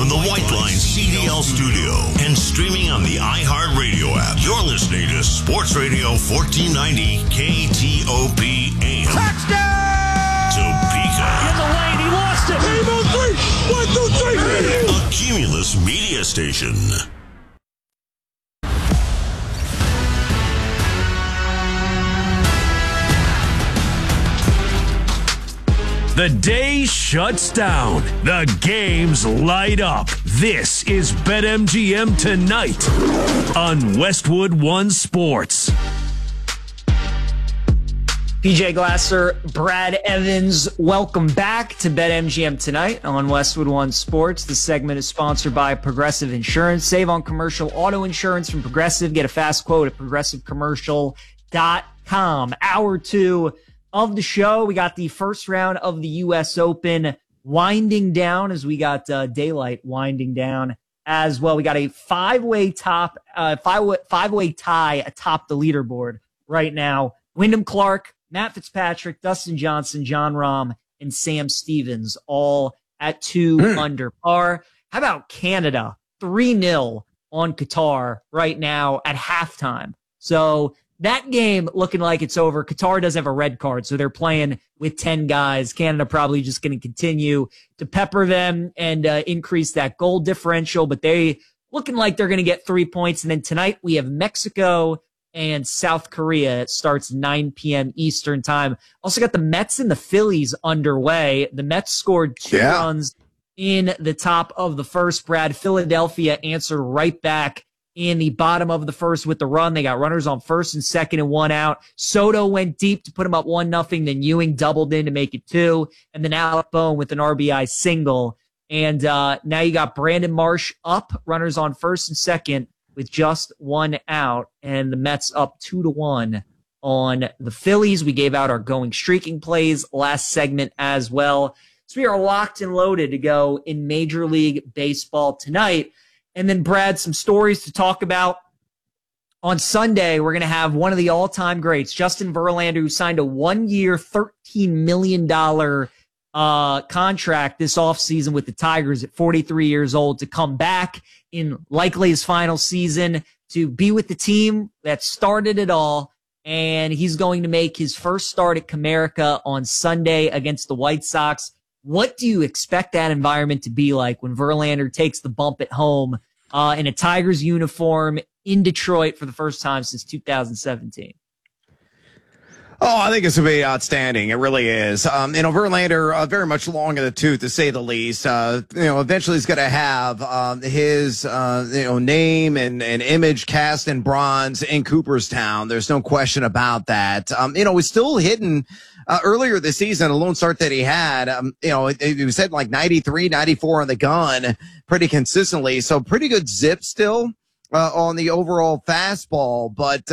from the White Line CDL studio and streaming on the iHeartRadio app. You're listening to Sports Radio 1490 KTOP AM. Touchdown! Topeka. In the lane, he lost it. Game on three. 1, 2, 3. A Cumulus media station. The day shuts down. The games light up. This is BetMGM Tonight on Westwood One Sports. PJ Glasser, Brad Evans, welcome back to BetMGM Tonight on Westwood One Sports. The segment is sponsored by Progressive Insurance. Save on commercial auto insurance from Progressive. Get a fast quote at progressivecommercial.com. Hour 2 of the show. We got the first round of the U.S. Open winding down as we got daylight winding down as well. We got a five-way tie atop the leaderboard right now. Wyndham Clark, Matt Fitzpatrick, Dustin Johnson, Jon Rahm, and Sam Stevens all at 2 under par. How about Canada? 3-0 on Qatar right now at halftime. So that game looking like it's over. Qatar does have a red card, so they're playing with 10 guys. Canada probably just going to continue to pepper them and increase that goal differential, but they looking like they're going to get 3 points. And then tonight we have Mexico and South Korea. It starts 9 p.m. Eastern time. Also got the Mets and the Phillies underway. The Mets scored 2 runs in the top of the first. Brad, Philadelphia answered right back in the bottom of the first with the run. They got runners on first and second and 1 out. Soto went deep to put him up 1-0. Then Ewing doubled in to make it 2. And then Alec Boehm with an RBI single. And now you got Brandon Marsh up, runners on first and second with just 1 out. And the Mets up 2-1 on the Phillies. We gave out our going streaking plays last segment as well. So we are locked and loaded to go in Major League Baseball tonight. And then, Brad, some stories to talk about. On Sunday, we're going to have one of the all-time greats, Justin Verlander, who signed a 1-year, $13 million contract this offseason with the Tigers at 43 years old, to come back in likely his final season to be with the team that started it all. And he's going to make his first start at Comerica on Sunday against the White Sox. What do you expect that environment to be like when Verlander takes the bump at home in a Tigers uniform in Detroit for the first time since 2017? Oh, I think it's going to be outstanding. It really is. Verlander, very much long in the tooth, to say the least. Eventually he's going to have his name and image cast in bronze in Cooperstown. There's no question about that. He's still hitting earlier this season, a lone start that he had. He was hitting like 93, 94 on the gun pretty consistently. So pretty good zip still on the overall fastball. But,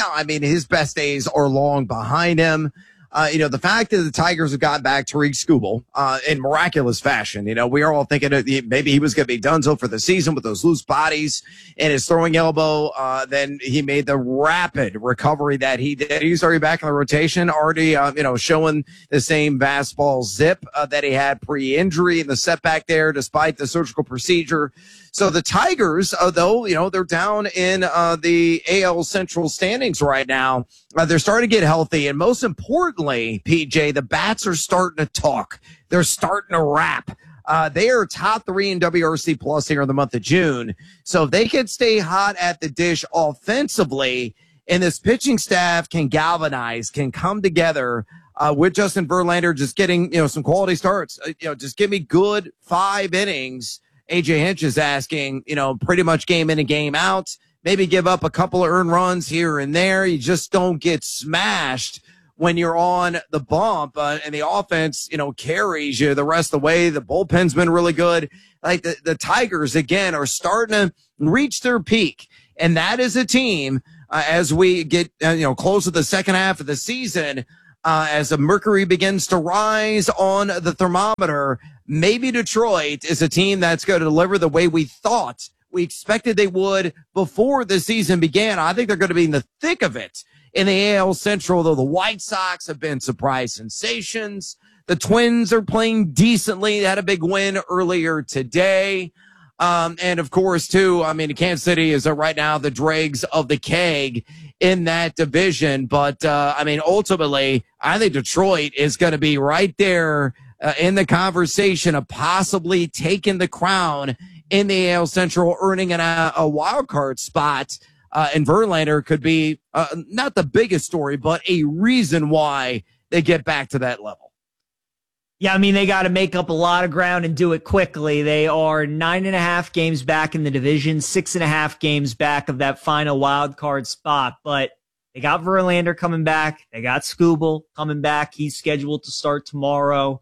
his best days are long behind him. The fact that the Tigers have gotten back Tariq Skubal in miraculous fashion, we are all thinking maybe he was going to be donezo for the season with those loose bodies and his throwing elbow. Then he made the rapid recovery that he did. He's already back in the rotation, already, showing the same fastball zip that he had pre-injury and the setback there despite the surgical procedure. So the Tigers, though, they're down in the AL Central standings right now. They're starting to get healthy. And most importantly, PJ, the bats are starting to talk. They're starting to rap. They are top 3 in WRC plus here in the month of June. So if they can stay hot at the dish offensively, and this pitching staff can galvanize, can come together with Justin Verlander just getting, some quality starts. Just give me good 5 innings. AJ Hinch is asking, pretty much game in and game out. Maybe give up a couple of earned runs here and there. You just don't get smashed when you're on the bump, and the offense, carries you the rest of the way. The bullpen's been really good. Like the Tigers, again, are starting to reach their peak. And that is a team, as we get, close to the second half of the season, as the mercury begins to rise on the thermometer, maybe Detroit is a team that's going to deliver the way we thought, we expected they would before the season began. I think they're going to be in the thick of it in the AL Central, though the White Sox have been surprise sensations. The Twins are playing decently. They had a big win earlier today. And of course, too, I mean, Kansas City is right now the dregs of the keg in that division. But, I mean, ultimately, I think Detroit is going to be right there in the conversation of possibly taking the crown in the AL Central, earning a wild card spot. And Verlander could be not the biggest story, but a reason why they get back to that level. Yeah, I mean, they got to make up a lot of ground and do it quickly. They are 9.5 games back in the division, 6.5 games back of that final wild card spot. But they got Verlander coming back. They got Skubal coming back. He's scheduled to start tomorrow.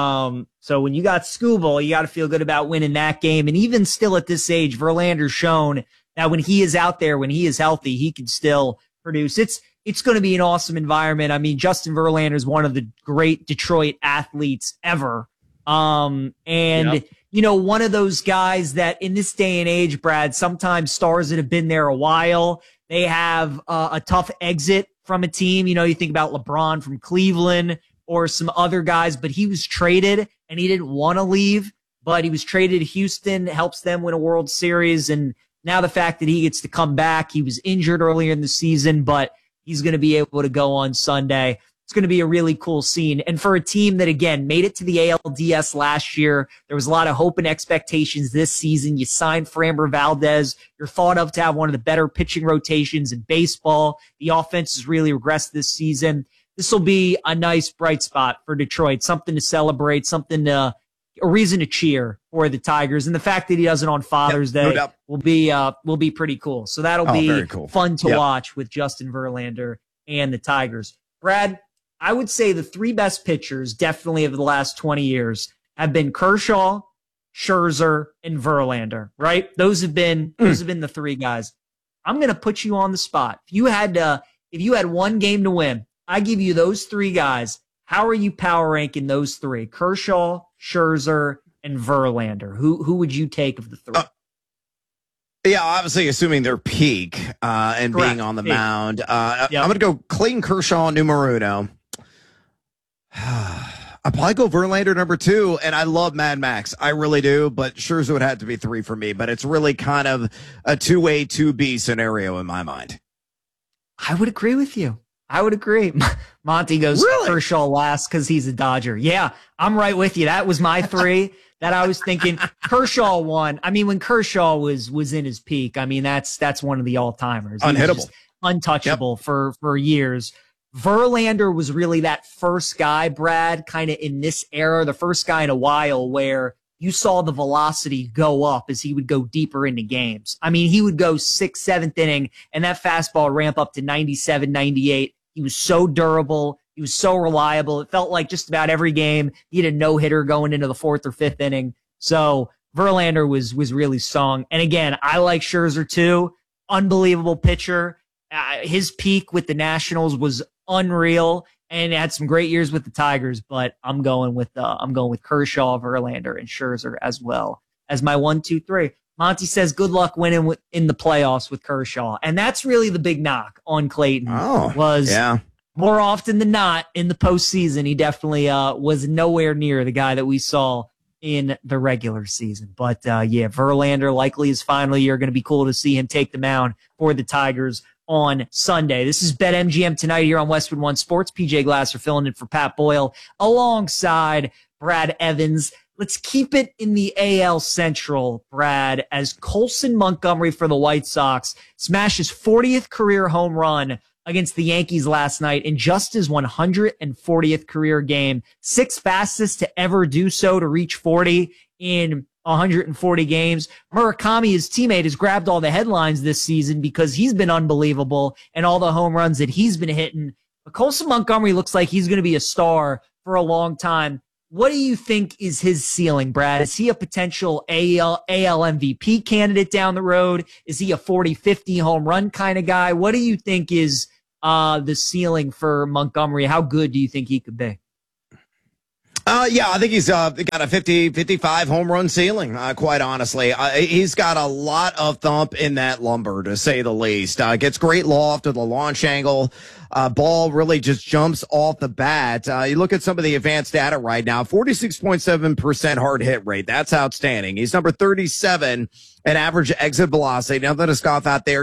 So when you got Skubal, you got to feel good about winning that game. And even still at this age, Verlander's shown that when he is out there, when he is healthy, he can still produce. It's going to be an awesome environment. I mean, Justin Verlander is one of the great Detroit athletes ever. You know, one of those guys that in this day and age, Brad, sometimes stars that have been there a while, they have a tough exit from a team. You know, you think about LeBron from Cleveland or some other guys, but he was traded and he didn't want to leave, but he was traded to Houston, helps them win a World Series. And now the fact that he gets to come back, he was injured earlier in the season, but he's going to be able to go on Sunday. It's going to be a really cool scene. And for a team that, again, made it to the ALDS last year, there was a lot of hope and expectations this season. You signed Framber Valdez. You're thought of to have one of the better pitching rotations in baseball. The offense has really regressed this season. This will be a nice bright spot for Detroit, something to celebrate, a reason to cheer for the Tigers. And the fact that he does it on Father's Day will be pretty cool. So that'll be cool. Fun to watch with Justin Verlander and the Tigers. Brad, I would say the three best pitchers definitely of the last 20 years have been Kershaw, Scherzer, and Verlander, right? Those have been the three guys. I'm going to put you on the spot. If you had one game to win, I give you those three guys. How are you power ranking those three? Kershaw, Scherzer, and Verlander. Who would you take of the three? Yeah, obviously assuming their peak and correct. Being on the mound. I'm going to go Clayton Kershaw, numero uno. I'll probably go Verlander number 2, and I love Mad Max. I really do, but Scherzer would have to be 3 for me. But it's really kind of a 2A, 2B scenario in my mind. I would agree with you. I would agree. Monty goes Kershaw last because he's a Dodger. Yeah, I'm right with you. That was my 3 that I was thinking. Kershaw won. I mean, when Kershaw was in his peak, I mean, that's one of the all-timers. Unhittable. Untouchable for years. Verlander was really that first guy, Brad, kind of in this era, the first guy in a while where you saw the velocity go up as he would go deeper into games. I mean, he would go 6th, 7th inning, and that fastball ramp up to 97, 98. He was so durable. He was so reliable. It felt like just about every game he had a no-hitter going into the 4th or 5th inning. So Verlander was really strong. And again, I like Scherzer too. Unbelievable pitcher. His peak with the Nationals was unreal and had some great years with the Tigers, but I'm going with Kershaw, Verlander, and Scherzer as well as my 1, 2, 3. Monty says good luck winning in the playoffs with Kershaw. And that's really the big knock on Clayton more often than not in the postseason. He definitely was nowhere near the guy that we saw in the regular season. But Verlander likely his final year. Going to be cool to see him take the mound for the Tigers on Sunday. This is BetMGM tonight here on Westwood One Sports. PJ Glasser filling in for Pat Boyle alongside Brad Evans. Let's keep it in the AL Central, Brad, as Colson Montgomery for the White Sox smashed his 40th career home run against the Yankees last night in just his 140th career game. 6th fastest to ever do so to reach 40 in 140 games. Murakami, his teammate, has grabbed all the headlines this season because he's been unbelievable and all the home runs that he's been hitting. But Colson Montgomery looks like he's going to be a star for a long time. What do you think is his ceiling, Brad? Is he a potential AL MVP candidate down the road? Is he a 40-50 home run kind of guy? What do you think is the ceiling for Montgomery? How good do you think he could be? I think he's got a 50, 55 home run ceiling, quite honestly. He's got a lot of thump in that lumber, to say the least. Gets great loft to the launch angle. ball really just jumps off the bat. You look at some of the advanced data right now, 46.7% hard hit rate. That's outstanding. He's number 37 in average exit velocity. Nothing to scoff at there.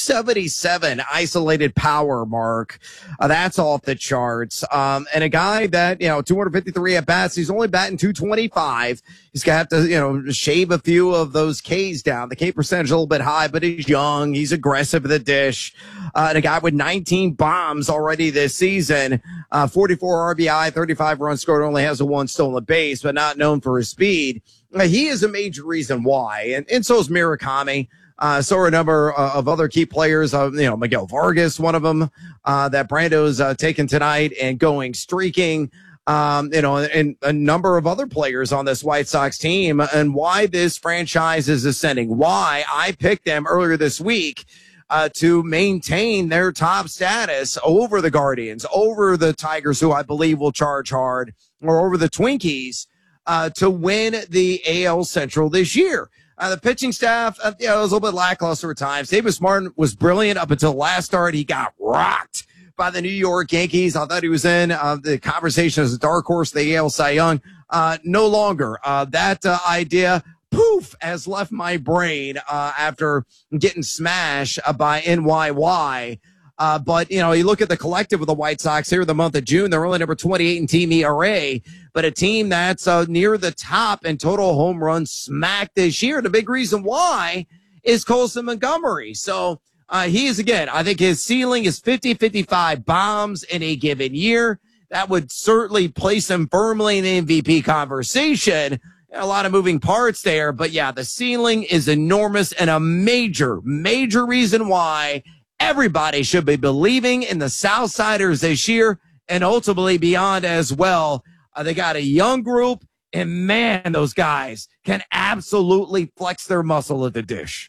277 isolated power mark. That's off the charts. And a guy that, 253 at bats. He's only batting 225. He's going to have to, shave a few of those Ks down. The K percentage is a little bit high, but he's young. He's aggressive at the dish. And a guy with 19 bombs already this season, 44 RBI, 35 runs scored, only has a 1 stolen base, but not known for his speed. He is a major reason why. And so is Murakami. So are a number of other key players. Miguel Vargas, one of them, that Brando's taken tonight and going streaking. And a number of other players on this White Sox team, and why this franchise is ascending. Why I picked them earlier this week to maintain their top status over the Guardians, over the Tigers, who I believe will charge hard, or over the Twinkies, to win the AL Central this year. The pitching staff, it was a little bit lackluster at times. Davis Martin was brilliant up until last start. He got rocked by the New York Yankees. I thought he was in the conversation as a dark horse, the AL Cy Young. No longer. That idea, poof, has left my brain after getting smashed by NYY. But, you look at the collective of the White Sox here in the month of June. They're only number 28 in team ERA, but a team that's near the top in total home runs smacked this year. The big reason why is Colson Montgomery. So he is, again, I think his ceiling is 50-55 bombs in a given year. That would certainly place him firmly in the MVP conversation. A lot of moving parts there, but yeah, the ceiling is enormous and a major, major reason why everybody should be believing in the Southsiders this year and ultimately beyond as well. They got a young group, and man, those guys can absolutely flex their muscle at the dish.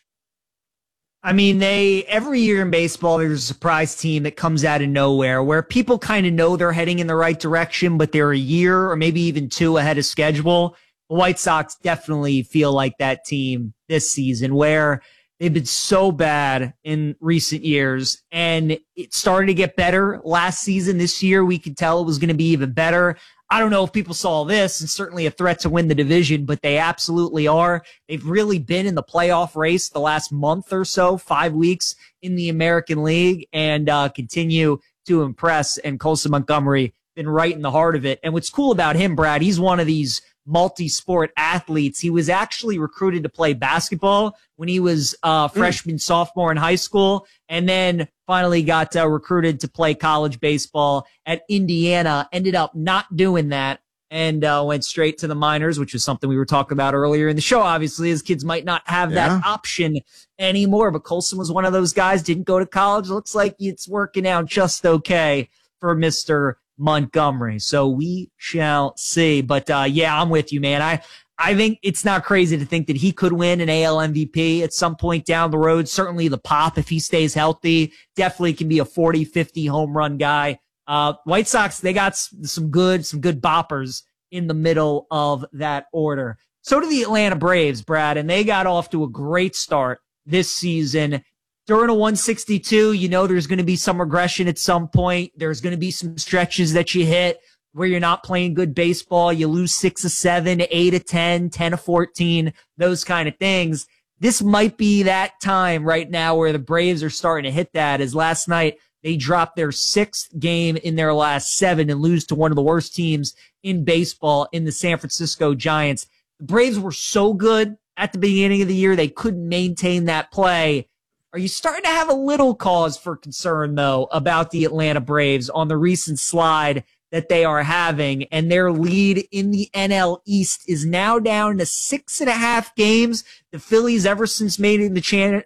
I mean, every year in baseball, there's a surprise team that comes out of nowhere where people kind of know they're heading in the right direction, but they're a year or maybe even 2 ahead of schedule. The White Sox definitely feel like that team this season, where they've been so bad in recent years, and it started to get better last season. This year, we could tell it was going to be even better. I don't know if people saw this. It's certainly a threat to win the division, but they absolutely are. They've really been in the playoff race the last month or so, 5 weeks in the American League, and continue to impress. And Colson Montgomery been right in the heart of it. And what's cool about him, Brad, he's one of these multi-sport athletes. He was actually recruited to play basketball when he was freshman, sophomore in high school, and then finally got recruited to play college baseball at Indiana. Ended up not doing that and went straight to the minors, which was something we were talking about earlier in the show. Obviously, his kids might not have that option anymore, but Colson was one of those guys, didn't go to college. Looks like it's working out just okay for Mr. Montgomery. So we shall see. But yeah, I'm with you, man. I think it's not crazy to think that he could win an AL MVP at some point down the road. Certainly the pop, if he stays healthy, definitely can be a 40, 50 home run guy. White Sox, they got some good boppers in the middle of that order. So do the Atlanta Braves, Brad, and they got off to a great start this season. During a 162, there's going to be some regression at some point. There's going to be some stretches that you hit where you're not playing good baseball. You lose 6 of 7, 8 of 10, 10 of 14, those kind of things. This might be that time right now where the Braves are starting to hit that, as last night they dropped their 6th game in their last 7 and lose to one of the worst teams in baseball in the San Francisco Giants. The Braves were so good at the beginning of the year, they couldn't maintain that play. Are you starting to have a little cause for concern, though, about the Atlanta Braves on the recent slide that they are having? And their lead in the NL East is now down to 6.5 games. The Phillies, ever since making the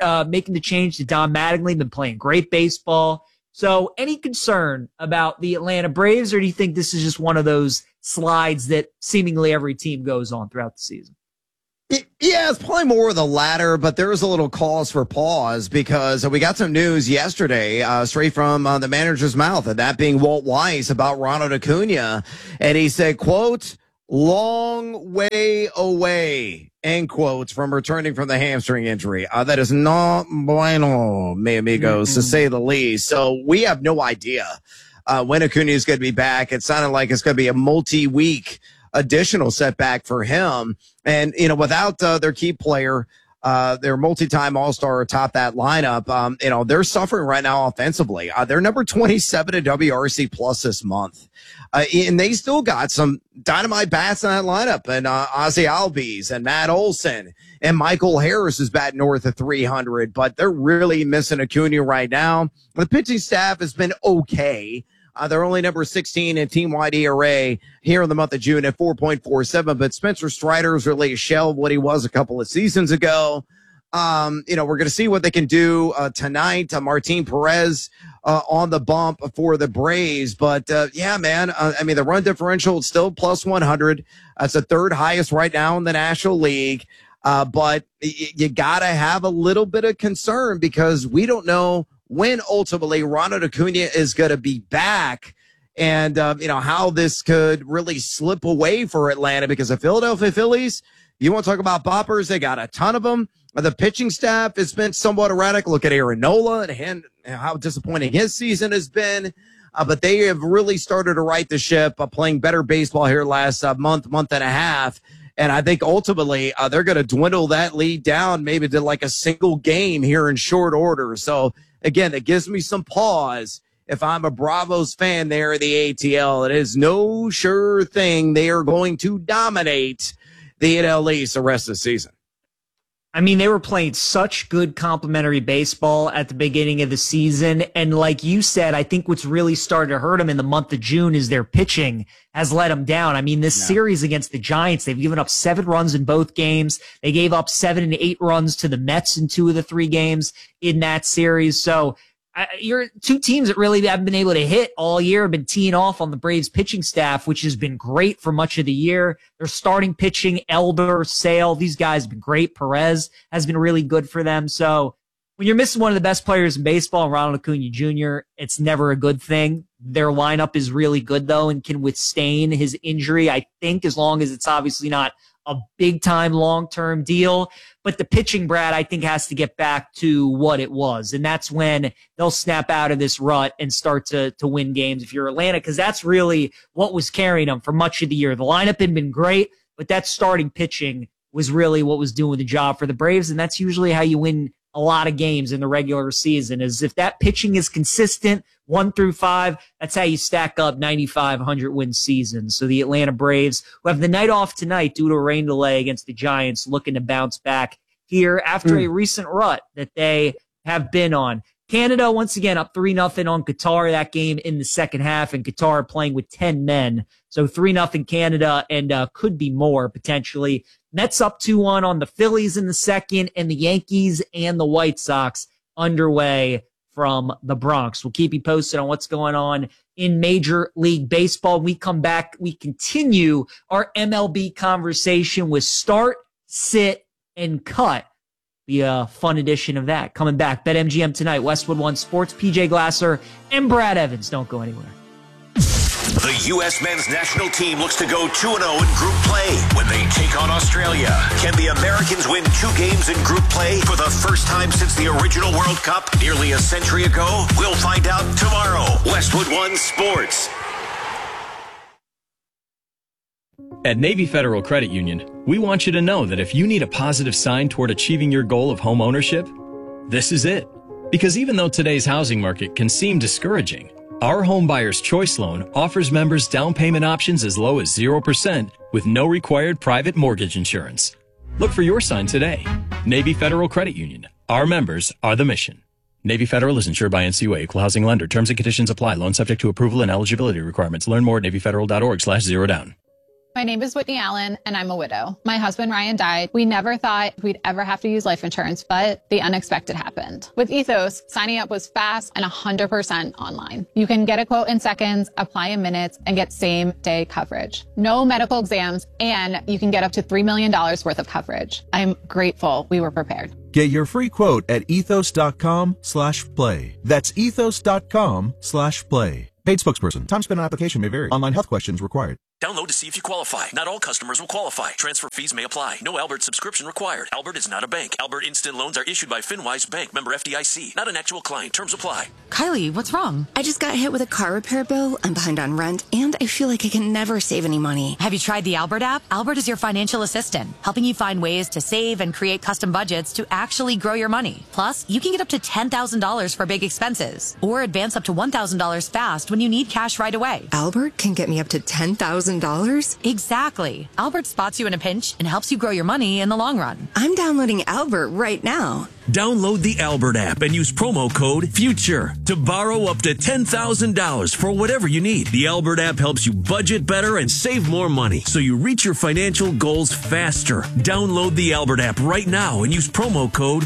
change to Don Mattingly, been playing great baseball. So any concern about the Atlanta Braves, or do you think this is just one of those slides that seemingly every team goes on throughout the season? Yeah, it's probably more of the latter, but there is a little cause for pause because we got some news yesterday straight from the manager's mouth, and that being Walt Weiss, about Ronald Acuna. And he said, quote, "long way away." end quotes, from returning from the hamstring injury. That is not bueno, mi amigos, to say the least. So we have no idea when Acuna is going to be back. It sounded like it's going to be a multi-week additional setback for him. And, without their key player, their multi-time all-star atop that lineup, they're suffering right now offensively. They're number 27 in WRC plus this month. And they still got some dynamite bats in that lineup, and Ozzy Albies and Matt Olson and Michael Harris is batting north of 300, but they're really missing Acuna right now. The pitching staff has been okay. They're only number 16 in team-wide ERA here in the month of June at 4.47, but Spencer Strider's really shelved what he was a couple of seasons ago. We're going to see what they can do tonight. Martin Perez on the bump for the Braves. But, the run differential is still plus 100. That's the third highest right now in the National League. But you got to have a little bit of concern because we don't know when ultimately Ronald Acuna is going to be back, and how this could really slip away for Atlanta, because the Philadelphia Phillies, you want to talk about boppers, they got a ton of them. The pitching staff has been somewhat erratic. Look at Aaron Nola and how disappointing his season has been. But they have really started to right the ship, playing better baseball here last month and a half. And I think ultimately they're going to dwindle that lead down maybe to like a single game here in short order. So, again, it gives me some pause if I'm a Bravos fan there at the ATL. It is no sure thing they are going to dominate the NL East the rest of the season. I mean, they were playing such good complimentary baseball at the beginning of the season. And like you said, I think what's really started to hurt them in the month of June is their pitching has let them down. I mean, this series against the Giants, they've given up 7 runs in both games. They gave up 7 and 8 runs to the Mets in 2 of the 3 games in that series. So you're two teams that really haven't been able to hit all year, have been teeing off on the Braves pitching staff, which has been great for much of the year. Their starting pitching, Elder, Sale, these guys have been great. Perez has been really good for them. So when you're missing one of the best players in baseball, Ronald Acuna Jr., it's never a good thing. Their lineup is really good, though, and can withstand his injury, I think, as long as it's obviously not a big-time, long-term deal. But the pitching, Brad, I think has to get back to what it was. And that's when they'll snap out of this rut and start to win games if you're Atlanta, because that's really what was carrying them for much of the year. The lineup had been great, but that starting pitching was really what was doing the job for the Braves. And that's usually how you win a lot of games in the regular season, is if that pitching is consistent 1 through 5, that's how you stack up 95, 100 win seasons. So the Atlanta Braves, who have the night off tonight due to a rain delay against the Giants, looking to bounce back here after a recent rut that they have been on. Canada, once again, up 3-0 on Qatar, that game in the second half, and Qatar playing with 10 men. So 3-0 Canada, and could be more potentially. Mets up 2-1 on the Phillies in the second, and the Yankees and the White Sox underway from the Bronx. We'll keep you posted on what's going on in Major League Baseball. We come back, we continue our MLB conversation with Start, Sit, and Cut. Be a fun edition of that coming back. BetMGM tonight, Westwood One Sports, PJ Glasser and Brad Evans. Don't go anywhere. The U.S. men's national team looks to go 2-0 in group play when they take on Australia. Can the Americans win 2 games in group play for the first time since the original World Cup nearly a century ago? We'll find out tomorrow. Westwood One Sports. At Navy Federal Credit Union, we want you to know that if you need a positive sign toward achieving your goal of home ownership, this is it. Because even though today's housing market can seem discouraging, our Home Buyer's Choice Loan offers members down payment options as low as 0% with no required private mortgage insurance. Look for your sign today. Navy Federal Credit Union. Our members are the mission. Navy Federal is insured by NCUA, equal housing lender. Terms and conditions apply. Loan subject to approval and eligibility requirements. Learn more at NavyFederal.org/zerodown. My name is Whitney Allen, and I'm a widow. My husband, Ryan, died. We never thought we'd ever have to use life insurance, but the unexpected happened. With Ethos, signing up was fast and 100% online. You can get a quote in seconds, apply in minutes, and get same-day coverage. No medical exams, and you can get up to $3 million worth of coverage. I'm grateful we were prepared. Get your free quote at ethos.com/play. That's ethos.com/play. Paid spokesperson. Time spent on application may vary. Online health questions required. Download to see if you qualify. Not all customers will qualify. Transfer fees may apply. No Albert subscription required. Albert is not a bank. Albert Instant Loans are issued by FinWise Bank, member FDIC. Not an actual client. Terms apply. Kylie, what's wrong? I just got hit with a car repair bill. I'm behind on rent, and I feel like I can never save any money. Have you tried the Albert app? Albert is your financial assistant, helping you find ways to save and create custom budgets to actually grow your money. Plus, you can get up to $10,000 for big expenses, or advance up to $1,000 fast when you need cash right away. Albert can get me up to $10,000? Exactly. Albert spots you in a pinch and helps you grow your money in the long run. I'm downloading Albert right now. Download the Albert app and use promo code FUTURE to borrow up to $10,000 for whatever you need. The Albert app helps you budget better and save more money so you reach your financial goals faster. Download the Albert app right now and use promo code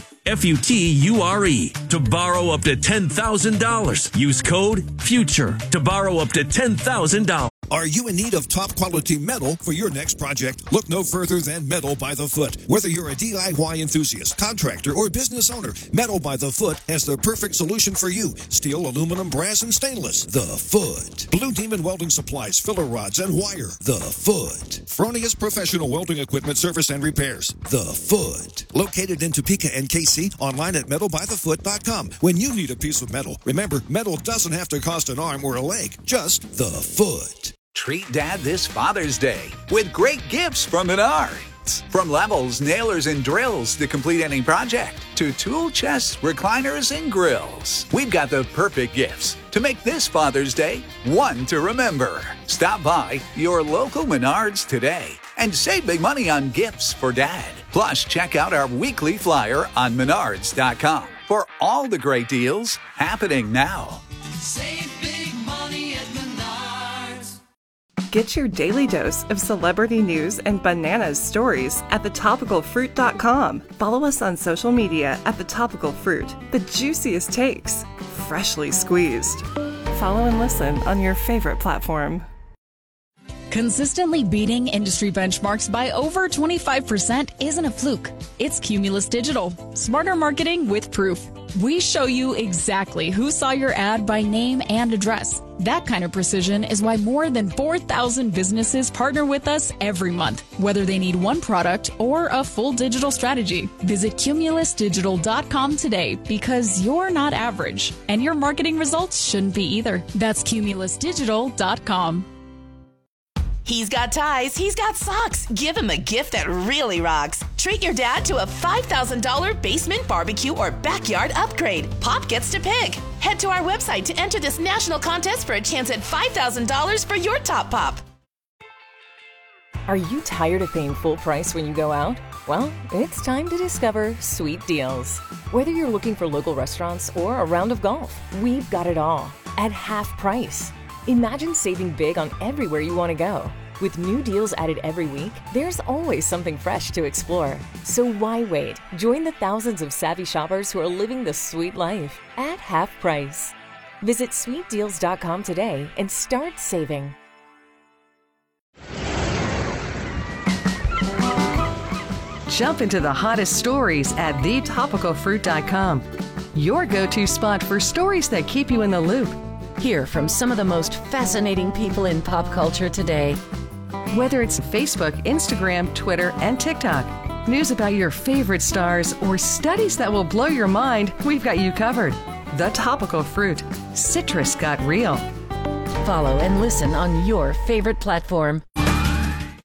FUTURE to borrow up to $10,000. Use code FUTURE to borrow up to $10,000. Are you in need of top quality metal for your next project? Look no further than Metal by the Foot. Whether you're a DIY enthusiast, contractor, or business owner, Metal by the Foot has the perfect solution for you. Steel, aluminum, brass, and stainless. The Foot. Blue Demon Welding Supplies, filler rods, and wire. The Foot. Fronius Professional Welding Equipment Service and Repairs. The Foot. Located in Topeka and KC, online at metalbythefoot.com. When you need a piece of metal, remember, metal doesn't have to cost an arm or a leg, just the Foot. Treat Dad this Father's Day with great gifts from Menards. From levels, nailers, and drills to complete any project, to tool chests, recliners, and grills. We've got the perfect gifts to make this Father's Day one to remember. Stop by your local Menards today and save big money on gifts for Dad. Plus, check out our weekly flyer on menards.com for all the great deals happening now. Save big money at Menards. Get your daily dose of celebrity news and bananas stories at thetopicalfruit.com. Follow us on social media at The Topical Fruit. The juiciest takes, freshly squeezed. Follow and listen on your favorite platform. Consistently beating industry benchmarks by over 25% isn't a fluke. It's Cumulus Digital. Smarter marketing with proof. We show you exactly who saw your ad by name and address. That kind of precision is why more than 4,000 businesses partner with us every month, whether they need one product or a full digital strategy. Visit cumulusdigital.com today because you're not average, and your marketing results shouldn't be either. That's cumulusdigital.com. He's got ties, he's got socks. Give him a gift that really rocks. Treat your dad to a $5,000 basement barbecue or backyard upgrade. Pop gets to pick. Head to our website to enter this national contest for a chance at $5,000 for your top pop. Are you tired of paying full price when you go out? Well, it's time to discover Sweet Deals. Whether you're looking for local restaurants or a round of golf, we've got it all at half price. Imagine saving big on everywhere you want to go. With new deals added every week, there's always something fresh to explore. So why wait? Join the thousands of savvy shoppers who are living the sweet life at half price. Visit sweetdeals.com today and start saving. Jump into the hottest stories at thetopicalfruit.com. Your go-to spot for stories that keep you in the loop. Hear from some of the most fascinating people in pop culture today. Whether it's Facebook, Instagram, Twitter, and TikTok, news about your favorite stars, or studies that will blow your mind, we've got you covered. The Topical Fruit. Citrus got real. Follow and listen on your favorite platform.